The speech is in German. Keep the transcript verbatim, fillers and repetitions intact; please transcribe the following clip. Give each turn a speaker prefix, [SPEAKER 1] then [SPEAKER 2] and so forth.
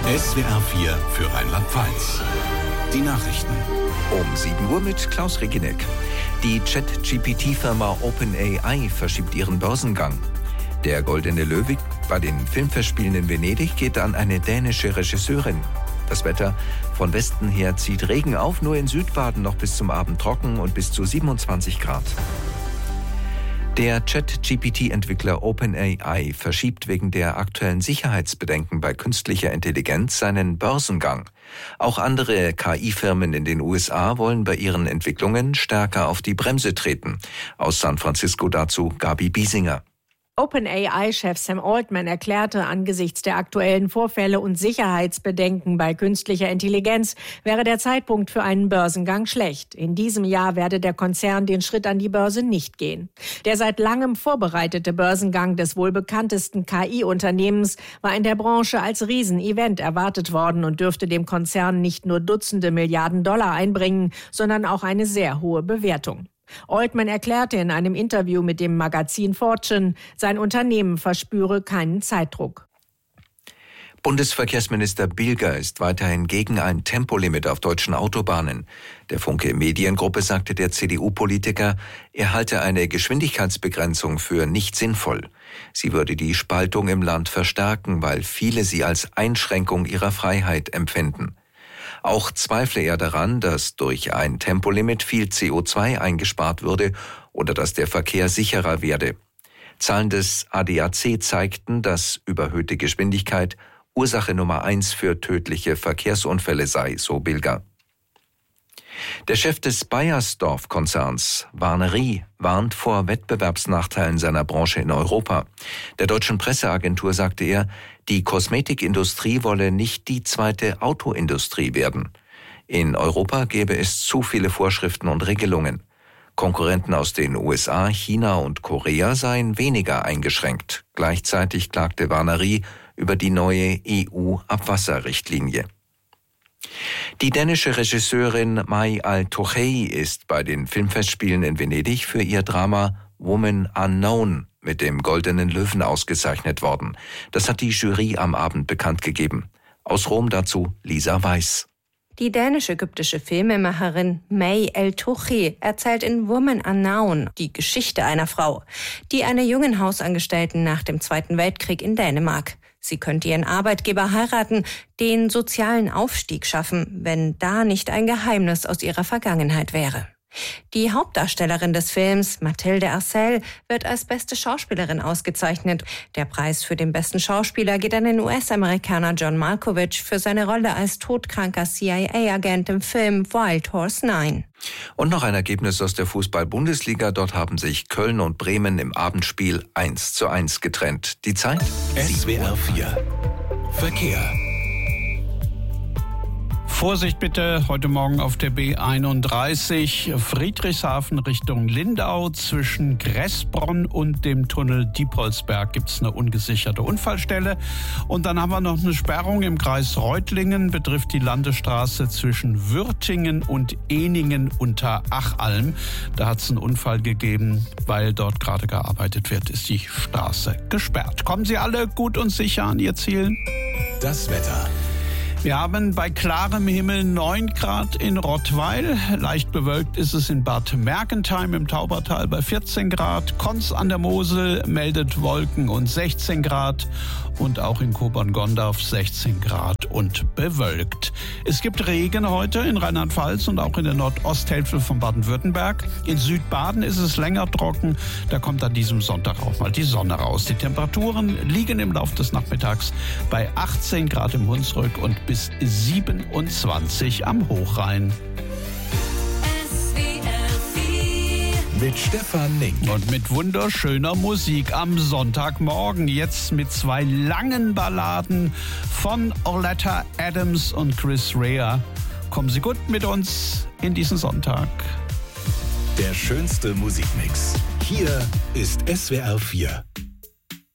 [SPEAKER 1] S W R vier für Rheinland-Pfalz. Die Nachrichten.
[SPEAKER 2] Um sieben Uhr mit Klaus Reginek. Die Chat-G P T-Firma OpenAI verschiebt ihren Börsengang. Der Goldene Löwe bei den Filmfestspielen in Venedig geht an eine dänische Regisseurin. Das Wetter: von Westen her zieht Regen auf, nur in Südbaden noch bis zum Abend trocken und bis zu siebenundzwanzig Grad. Der Chat-G P T-Entwickler OpenAI verschiebt wegen der aktuellen Sicherheitsbedenken bei künstlicher Intelligenz seinen Börsengang. Auch andere K I-Firmen in den U S A wollen bei ihren Entwicklungen stärker auf die Bremse treten. Aus San Francisco dazu Gabi Biesinger.
[SPEAKER 3] OpenAI-Chef Sam Altman erklärte, angesichts der aktuellen Vorfälle und Sicherheitsbedenken bei künstlicher Intelligenz wäre der Zeitpunkt für einen Börsengang schlecht. In diesem Jahr werde der Konzern den Schritt an die Börse nicht gehen. Der seit langem vorbereitete Börsengang des wohl bekanntesten K I-Unternehmens war in der Branche als Riesenevent erwartet worden und dürfte dem Konzern nicht nur Dutzende Milliarden Dollar einbringen, sondern auch eine sehr hohe Bewertung. Altman erklärte in einem Interview mit dem Magazin Fortune, sein Unternehmen verspüre keinen Zeitdruck.
[SPEAKER 2] Bundesverkehrsminister Bilger ist weiterhin gegen ein Tempolimit auf deutschen Autobahnen. Der Funke Mediengruppe sagte der C D U-Politiker, er halte eine Geschwindigkeitsbegrenzung für nicht sinnvoll. Sie würde die Spaltung im Land verstärken, weil viele sie als Einschränkung ihrer Freiheit empfinden. Auch zweifle er daran, dass durch ein Tempolimit viel C O zwei eingespart würde oder dass der Verkehr sicherer werde. Zahlen des A D A C zeigten, dass überhöhte Geschwindigkeit Ursache Nummer eins für tödliche Verkehrsunfälle sei, so Bilger. Der Chef des Beiersdorf-Konzerns, Warnery, warnt vor Wettbewerbsnachteilen seiner Branche in Europa. Der deutschen Presseagentur sagte er, die Kosmetikindustrie wolle nicht die zweite Autoindustrie werden. In Europa gäbe es zu viele Vorschriften und Regelungen. Konkurrenten aus den U S A, China und Korea seien weniger eingeschränkt. Gleichzeitig klagte Warnery über die neue E U-Abwasserrichtlinie. Die dänische Regisseurin May Al-Tochey ist bei den Filmfestspielen in Venedig für ihr Drama Woman Unknown mit dem Goldenen Löwen ausgezeichnet worden. Das hat die Jury am Abend bekannt gegeben. Aus Rom dazu Lisa Weiß.
[SPEAKER 4] Die dänisch-ägyptische Filmemacherin May Al-Tochey erzählt in Woman Unknown die Geschichte einer Frau, die einer jungen Hausangestellten nach dem Zweiten Weltkrieg in Dänemark. Sie könnte ihren Arbeitgeber heiraten, den sozialen Aufstieg schaffen, wenn da nicht ein Geheimnis aus ihrer Vergangenheit wäre. Die Hauptdarstellerin des Films, Mathilde Arcel, wird als beste Schauspielerin ausgezeichnet. Der Preis für den besten Schauspieler geht an den U S-Amerikaner John Malkovich für seine Rolle als todkranker C I A-Agent im Film Wild Horse neun.
[SPEAKER 2] Und noch ein Ergebnis aus der Fußball-Bundesliga. Dort haben sich Köln und Bremen im Abendspiel eins zu eins getrennt. Die Zeit?
[SPEAKER 1] S W R vier. Verkehr.
[SPEAKER 5] Vorsicht bitte, heute Morgen auf der B einunddreißig, Friedrichshafen Richtung Lindau. Zwischen Gressbronn und dem Tunnel Diepholzberg gibt es eine ungesicherte Unfallstelle. Und dann haben wir noch eine Sperrung im Kreis Reutlingen, betrifft die Landesstraße zwischen Würtingen und Ehningen unter Achalm. Da hat es einen Unfall gegeben, weil dort gerade gearbeitet wird, ist die Straße gesperrt. Kommen Sie alle gut und sicher an Ihr Ziel?
[SPEAKER 1] Das Wetter.
[SPEAKER 5] Wir haben bei klarem Himmel neun Grad in Rottweil. Leicht bewölkt ist es in Bad Mergentheim im Taubertal bei vierzehn Grad. Konz an der Mosel meldet Wolken und sechzehn Grad. Und auch in Kobern-Gondorf sechzehn Grad und bewölkt. Es gibt Regen heute in Rheinland-Pfalz und auch in der Nordosthälfte von Baden-Württemberg. In Südbaden ist es länger trocken. Da kommt an diesem Sonntag auch mal die Sonne raus. Die Temperaturen liegen im Laufe des Nachmittags bei achtzehn Grad im Hunsrück und bis siebenundzwanzig am Hochrhein.
[SPEAKER 1] Mit Stefan Link.
[SPEAKER 5] Und mit wunderschöner Musik am Sonntagmorgen. Jetzt mit zwei langen Balladen von Orletta Adams und Chris Rea. Kommen Sie gut mit uns in diesen Sonntag.
[SPEAKER 1] Der schönste Musikmix. Hier ist S W R vier.